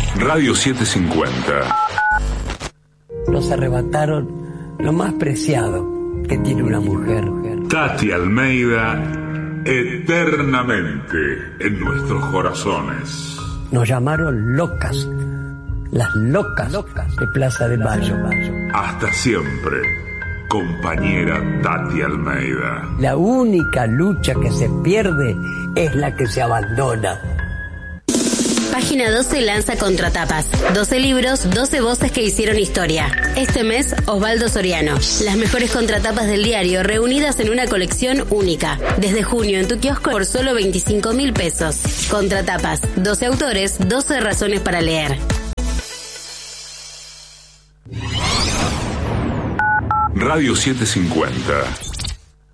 Radio 750. Nos arrebataron lo más preciado que tiene una mujer. Tati Almeida, eternamente en nuestros corazones. Nos llamaron locas, las locas de Plaza de Mayo. Hasta siempre, compañera Tati Almeida. La única lucha que se pierde es la que se abandona. Página 12 lanza Contratapas. 12 libros, 12 voces que hicieron historia. Este mes, Osvaldo Soriano. Las mejores contratapas del diario reunidas en una colección única. Desde junio en tu kiosco por solo 25.000 pesos. Contratapas. 12 autores, 12 razones para leer. Radio 750.